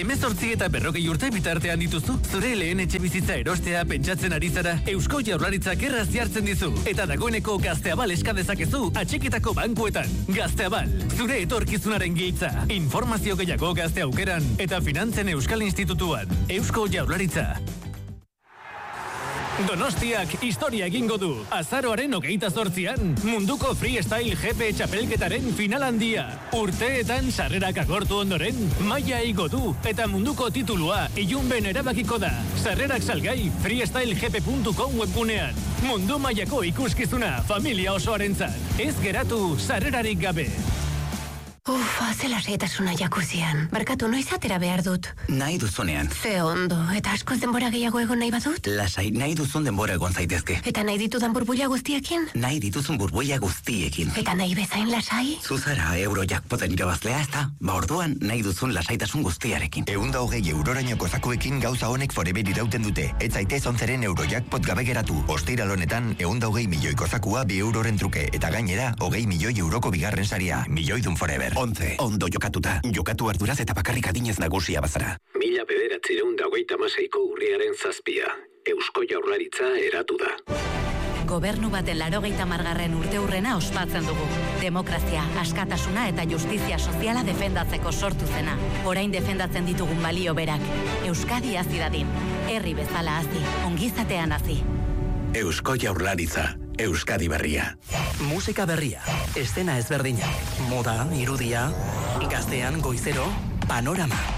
18 eta 40 urte bitartean dituzu? Zure lehen etxe bizitza erostea pentsatzen ari zara? Eusko Jaurlaritzak erraz jartzen dizu. Eta dagoeneko Gazteabal eska dezakezu atxikitako bankuetan. Gazteabal, zure etorkizunaren giltza. Informazio gehiago Gazte Aukeran eta Finantzen Euskal Institutuan. Eusko Jaurlaritza. Donostiak historia egingo du. Azaroaren 28an, munduko freestyle GP txapelketaren final handia. Urteetan sarrerak agortu ondoren, maila igo du eta munduko titulua ilunben erabakiko da. Sarrerak salgai freestylegp.com webgunean. Mundu mailako ikuskizuna familia osoarentzat. Ez geratu sarrerarik gabe. Ze lasaitasuna jakuzian. Barkatu, noiz atera behar dut? Nahi duzunean. Ze ondo, eta askoz denbora gehiago egon nahi badut? Lasai, nahi duzun denbora egon zaitezke. Eta nahi ditudan burbuila guztiekin? Nahi dituzun burbuila guztiekin. Eta nahi bezain lasai? Zuzara Eurojackpoten irabazlea ez da? Ba orduan nahi duzun lasaitasun guztiarekin. 120 eurorainoko zakuekin gauza honek forever irauten dute. Ez zaitez 11 Eurojackpot gabe geratu. Ostiral honetan 120 milioiko zakua 2 euroren truke. Eta gainera, 20 milioi euroko bigarren saria. Milioidun forever. 11. Ondo jokatuta. Jokatu arduraz eta bakarrik adinez nagusia bazara. 1996ko urriaren 7. Eusko Jaurlaritza eratu da. Gobernu baten 80. urteurrena ospatzen dugu. Demokrazia, askatasuna eta justizia soziala defendatzeko sortu zena. Orain defendatzen ditugun balio berak. Euskadi hazi dadin. Herri bezala hazi. Ongizatean hazi. Eusko Jaurlaritza. Euskadi berria. Musika berria, estena ezberdina, moda, irudia, gaztean goizero, panorama.